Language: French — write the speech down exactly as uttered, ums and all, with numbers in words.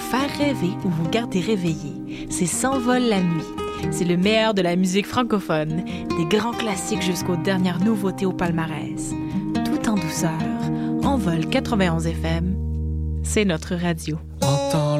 faire rêver ou vous garder réveillé. C'est S'envole la nuit. C'est le meilleur de la musique francophone, des grands classiques jusqu'aux dernières nouveautés au palmarès. Tout en douceur, Envol quatre-vingt-onze F M, c'est notre radio. Entends